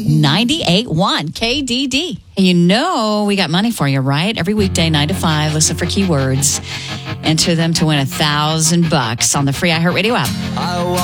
98.1 KDD. And you know we got money for you, right? Every weekday, 9 to 5, listen for keywords. Enter them to win $1,000 on the free iHeartRadio app.